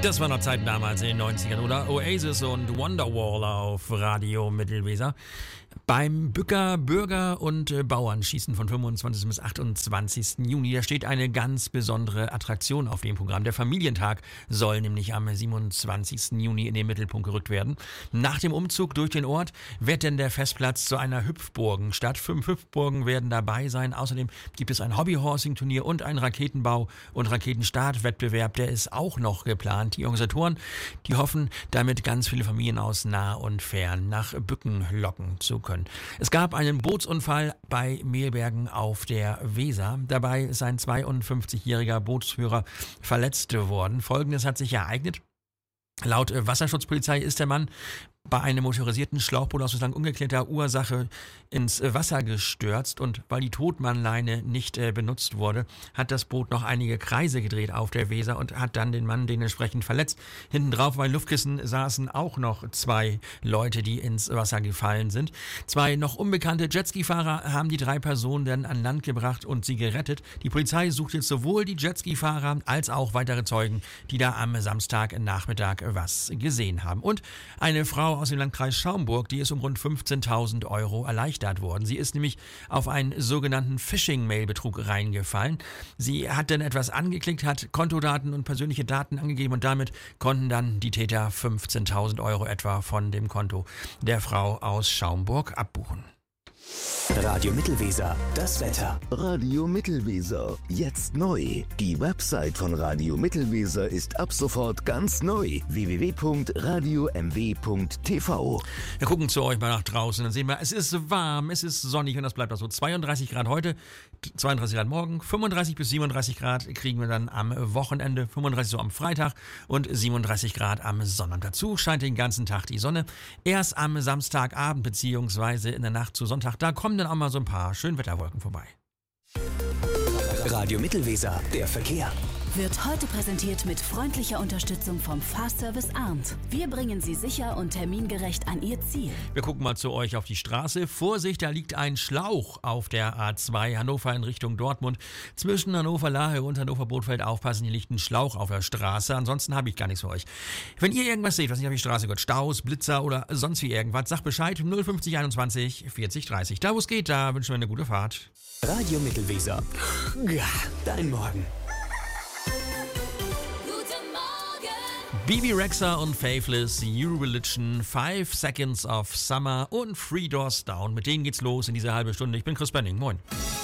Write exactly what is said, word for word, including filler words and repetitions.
Das war noch Zeiten damals in den neunzigern, oder? Oasis und Wonderwall auf Radio Mittelweser. Beim Bücker Bürger und äh, Bauernschießen von fünfundzwanzigsten bis achtundzwanzigsten Juni, da steht eine ganz besondere Attraktion auf dem Programm. Der Familientag soll nämlich am siebenundzwanzigsten Juni in den Mittelpunkt gerückt werden. Nach dem Umzug durch den Ort wird denn der Festplatz zu einer Hüpfburgenstadt. Fünf Hüpfburgen werden dabei sein. Außerdem gibt es ein Hobbyhorsing-Turnier und einen Raketenbau- und Raketenstartwettbewerb. Der ist auch noch geplant. Die Organisatoren, die hoffen, damit ganz viele Familien aus nah und fern nach Bücken locken zu können. Es gab einen Bootsunfall bei Mehlbergen auf der Weser. Dabei ist ein zweiundfünfzigjähriger Bootsführer verletzt worden. Folgendes hat sich ereignet. Laut Wasserschutzpolizei ist der Mann bei einem motorisierten Schlauchboot aus bislang ungeklärter Ursache ins Wasser gestürzt, und weil die Totmannleine nicht äh, benutzt wurde, hat das Boot noch einige Kreise gedreht auf der Weser und hat dann den Mann dementsprechend verletzt. Hinten drauf bei Luftkissen saßen auch noch zwei Leute, die ins Wasser gefallen sind. Zwei noch unbekannte Jetski-Fahrer haben die drei Personen dann an Land gebracht und sie gerettet. Die Polizei sucht jetzt sowohl die Jetski-Fahrer als auch weitere Zeugen, die da am Samstagnachmittag was gesehen haben. Und eine Frau aus dem Landkreis Schaumburg, die ist um rund fünfzehntausend Euro erleichtert worden. Sie ist nämlich auf einen sogenannten Phishing-Mail-Betrug reingefallen. Sie hat dann etwas angeklickt, hat Kontodaten und persönliche Daten angegeben und damit konnten dann die Täter fünfzehntausend Euro etwa von dem Konto der Frau aus Schaumburg abbuchen. Radio Mittelweser, das Wetter. Radio Mittelweser, jetzt neu. Die Website von Radio Mittelweser ist ab sofort ganz neu. w w w punkt radio m w punkt t v. Wir gucken zu euch mal nach draußen, dann sehen wir, es ist warm, es ist sonnig und das bleibt auch so. zweiunddreißig Grad heute, zweiunddreißig Grad morgen, fünfunddreißig bis siebenunddreißig Grad kriegen wir dann am Wochenende, fünfunddreißig so am Freitag und siebenunddreißig Grad am Sonntag. Dazu scheint den ganzen Tag die Sonne. Erst am Samstagabend beziehungsweise in der Nacht zu Sonntag, da kommen dann auch mal so ein paar Schönwetterwolken vorbei. Radio Mittelweser, der Verkehr. Wird heute präsentiert mit freundlicher Unterstützung vom Fahrservice Arndt. Wir bringen Sie sicher und termingerecht an Ihr Ziel. Wir gucken mal zu euch auf die Straße. Vorsicht, da liegt ein Schlauch auf der A zwei Hannover in Richtung Dortmund. Zwischen Hannover-Lahe und Hannover-Bothfeld aufpassen, hier liegt ein Schlauch auf der Straße. Ansonsten habe ich gar nichts für euch. Wenn ihr irgendwas seht, was nicht auf die Straße gehört, Staus, Blitzer oder sonst wie irgendwas, sagt Bescheid. null fünfzig einundzwanzig vierzig dreißig. Da wo es geht, da wünschen wir eine gute Fahrt. Radio Mittelweser. Ja, dein Morgen. Bibi Rexha und Faithless, You Religion, Five Seconds of Summer und Three Doors Down. Mit denen geht's los in dieser halben Stunde. Ich bin Chris Benning. Moin.